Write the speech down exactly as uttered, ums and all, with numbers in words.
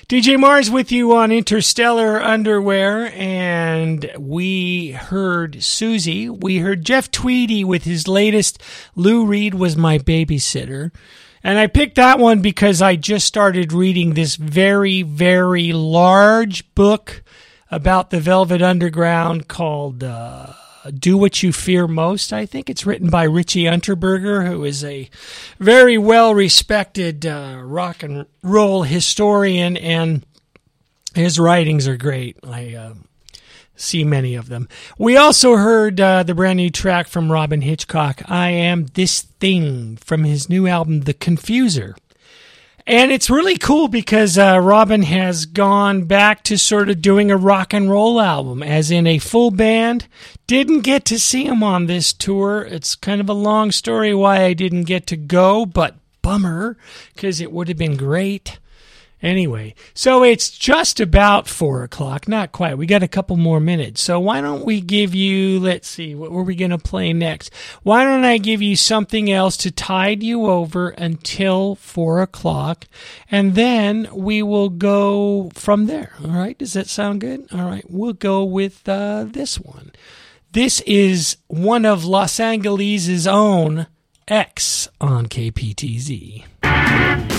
D J Mars with you on Interstellar Underwear, and we heard Susie. We heard Jeff Tweedy with his latest Lou Reed Was My Babysitter. And I picked that one because I just started reading this very, very large book about the Velvet Underground called uh, Do What You Fear Most, I think. It's written by Richie Unterberger, who is a very well-respected uh, rock and roll historian, and his writings are great. I uh, see many of them. We also heard uh, the brand new track from Robin Hitchcock, I Am This Thing, from his new album, The Confuser. And it's really cool because uh, Robin has gone back to sort of doing a rock and roll album, as in a full band. Didn't get to see him on this tour. It's kind of a long story why I didn't get to go, but bummer, because it would have been great. Anyway, so it's just about four o'clock. Not quite. We got a couple more minutes. So why don't we give you, let's see, what were we going to play next? Why don't I give you something else to tide you over until four o'clock, and then we will go from there. All right? Does that sound good? All right. We'll go with uh, this one. This is one of Los Angeles' own X on K P T Z.